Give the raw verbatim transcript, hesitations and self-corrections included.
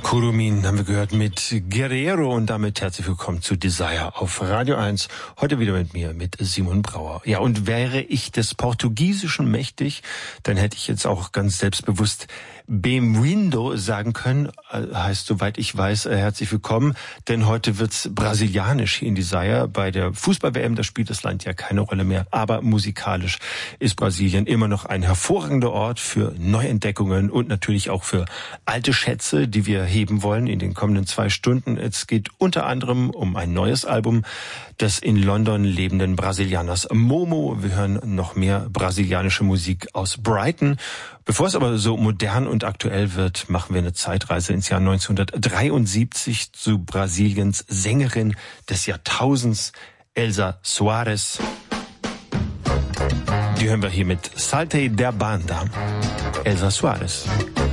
Kurumin haben wir gehört mit Guerrero und damit herzlich willkommen zu Desire auf Radio eins. Heute wieder mit mir, mit Simon Brauer. Ja, und wäre ich des Portugiesischen mächtig, dann hätte ich jetzt auch ganz selbstbewusst Bem-vindo sagen können, heißt, soweit ich weiß, herzlich willkommen, denn heute wird's brasilianisch hier in Desire. Bei der Fußball-W M, da spielt das Land ja keine Rolle mehr, aber musikalisch ist Brasilien immer noch ein hervorragender Ort für Neuentdeckungen und natürlich auch für alte Schätze, die wir heben wollen in den kommenden zwei Stunden. Es geht unter anderem um ein neues Album des in London lebenden Brasilianers Momo. Wir hören noch mehr brasilianische Musik aus Brighton. Bevor es aber so modern und aktuell wird, machen wir eine Zeitreise ins Jahr neunzehnhundertdreiundsiebzig zu Brasiliens Sängerin des Jahrtausends, Elza Soares. Die hören wir hier mit Salte da Banda. Elza Soares.